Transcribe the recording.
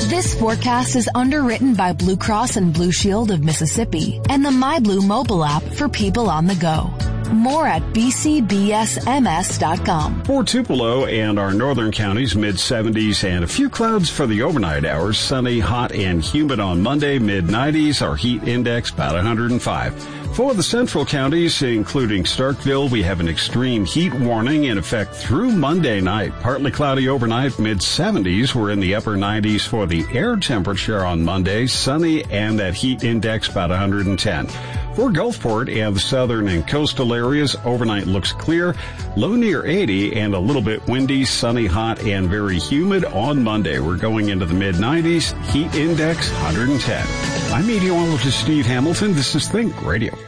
This forecast is underwritten by Blue Cross and Blue Shield of Mississippi and the MyBlue mobile app for people on the go. More at bcbsms.com. For Tupelo and our northern counties, mid-70s and a few clouds for the overnight hours. Sunny, hot, and humid on Monday, mid-90s. Our heat index about 105. For the central counties, including Starkville, we have an extreme heat warning in effect through Monday night. Partly cloudy overnight, mid-70s. We're in the upper 90s for the air temperature on Monday. Sunny, and that heat index about 110. For Gulfport and the southern and coastal areas, overnight looks clear, low near 80 and a little bit windy, sunny, hot, and very humid on Monday. We're going into the mid-90s, heat index 110. I'm meteorologist Steve Hamilton. This is Think Radio.